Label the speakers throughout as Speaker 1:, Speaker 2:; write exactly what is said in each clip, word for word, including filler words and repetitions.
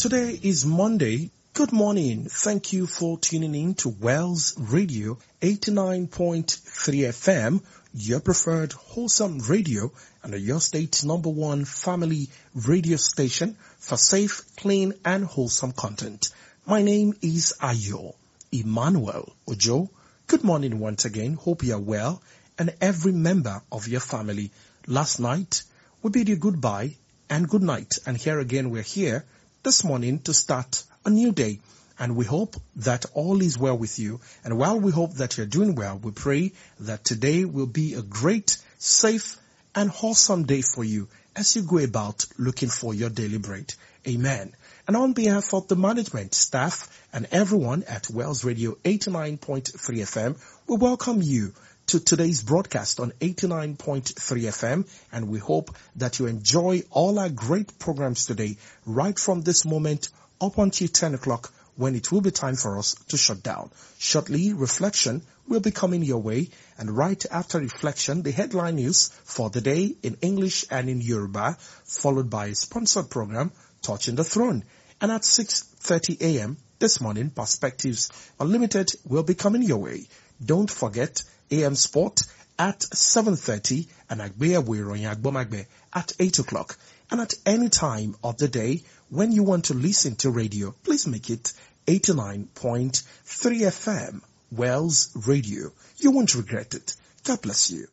Speaker 1: Today is Monday. Good morning. Thank you for tuning in to Wells Radio eighty-nine point three F M, your preferred wholesome radio and your state's number one family radio station for safe, clean and wholesome content. My name is Ayo Emmanuel Ojo. Good morning once again. Hope you are well and every member of your family. Last night, we bid you goodbye and good night. And here again, we're here this morning to start a new day. And we hope that all is well with you. And while we hope that you're doing well, we pray that today will be a great, safe, and wholesome day for you as you go about looking for your daily bread. Amen. And on behalf of the management, staff, and everyone at Wells Radio eighty-nine point three F M, we welcome you to today's broadcast on eighty-nine point three F M, and we hope that you enjoy all our great programs today, right from this moment up until ten o'clock, when it will be time for us to shut down. Shortly, reflection will be coming your way, and right after reflection, the headline news for the day in English and in Yoruba, followed by a sponsored program, Touching the Throne. And at six thirty a m this morning, Perspectives Unlimited will be coming your way. Don't forget A M Sport at seven thirty and Agbeyawo Iroyin Agbomagbe at eight o'clock. And at any time of the day, when you want to listen to radio, please make it eighty-nine point three F M, Wells Radio. You won't regret it. God bless you.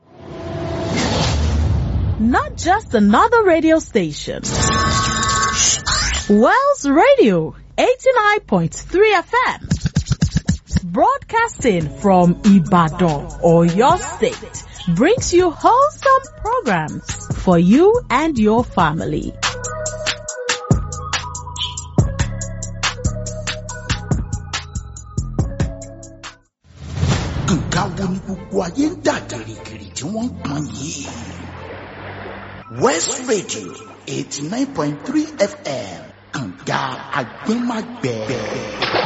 Speaker 2: Not just another radio station. Wells Radio, eighty-nine point three F M. Broadcasting from Ibadan or your state brings you wholesome programs for you and your family.
Speaker 3: Nǹkan wo ni gbogbo ayé ń dà gìrìgìrì tí wọ́n ń pọn yìí? West Radio eighty-nine point three F M, Kànga Àgbẹ̀màgbẹ̀.